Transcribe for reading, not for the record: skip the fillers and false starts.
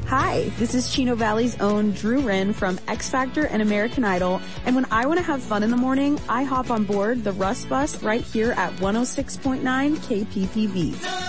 Hi, this is Chino Valley's own Drew Wren from X Factor and American Idol, and when I want to have fun in the morning, I hop on board the Russ Bus right here at 106.9 KPPV.